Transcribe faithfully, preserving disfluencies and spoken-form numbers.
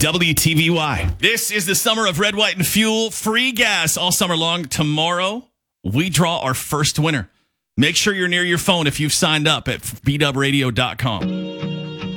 W T V Y. This is the summer of Red, White, and Fuel. Free gas all summer long. Tomorrow, we draw our first winner. Make sure you're near your phone if you've signed up at b dub radio dot com.